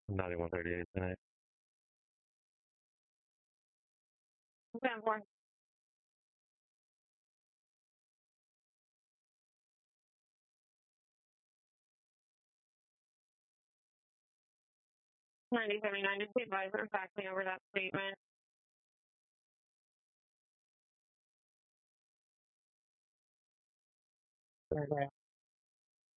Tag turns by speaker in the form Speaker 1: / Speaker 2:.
Speaker 1: 9138 tonight.
Speaker 2: 10-4. 9079, just the advisor faxing over that statement.
Speaker 1: Very well.